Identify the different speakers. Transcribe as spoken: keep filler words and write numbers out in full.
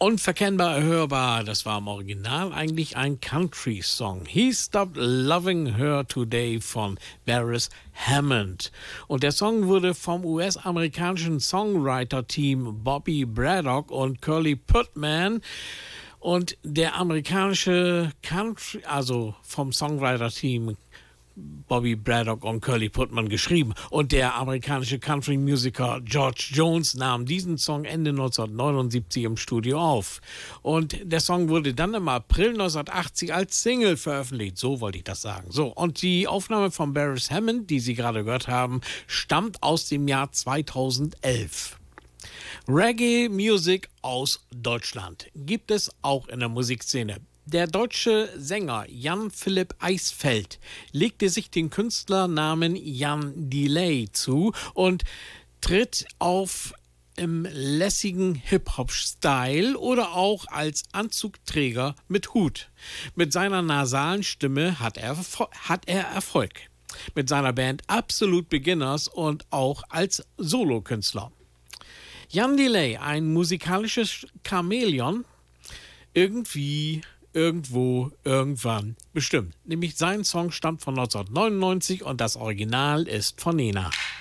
Speaker 1: Unverkennbar hörbar, das war im Original eigentlich ein Country-Song. He Stopped Loving Her Today von Beres Hammond. Und der Song wurde vom U S-amerikanischen Songwriter-Team Bobby Braddock und Curly Putman und der amerikanische Country, also vom Songwriter-Team Bobby Braddock und Curly Putman geschrieben. Und der amerikanische Country-Musiker George Jones nahm diesen Song Ende neunzehnhundertneunundsiebzig im Studio auf. Und der Song wurde dann im April neunzehnhundertachtzig als Single veröffentlicht. So wollte ich das sagen. So, und die Aufnahme von Beres Hammond, die Sie gerade gehört haben, stammt aus dem Jahr zweitausendelf. Reggae-Musik aus Deutschland gibt es auch in der Musikszene. Der deutsche Sänger Jan Philipp Eisfeld legte sich den Künstlernamen Jan Delay zu und tritt auf im lässigen Hip-Hop-Style oder auch als Anzugträger mit Hut. Mit seiner nasalen Stimme hat er, hat er Erfolg. Mit seiner Band Absolute Beginners und auch als Solokünstler. Jan Delay, ein musikalisches Chamäleon, irgendwie... Irgendwo, irgendwann, bestimmt. Nämlich sein Song stammt von neunzehnhundertneunundneunzig und das Original ist von Nena.